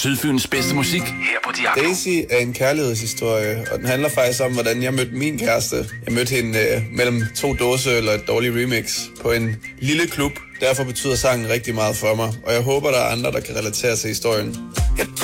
Sydfyns bedste musik her på Diablo. Daisy er en kærlighedshistorie, og den handler faktisk om, hvordan jeg mødte min kæreste. Jeg mødte hende mellem 2 dåseøl og et dårligt remix på en lille klub. Derfor betyder sangen rigtig meget for mig, og jeg håber, der er andre, der kan relatere til historien.